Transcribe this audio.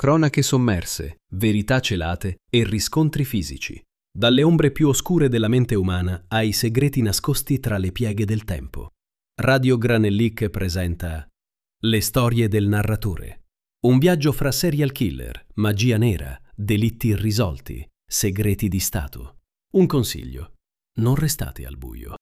Cronache sommerse, verità celate e riscontri fisici. Dalle ombre più oscure della mente umana ai segreti nascosti tra le pieghe del tempo. Radio Granellic presenta Le storie del narratore. Un viaggio fra serial killer, magia nera, delitti irrisolti, segreti di Stato. Un consiglio: non restate al buio.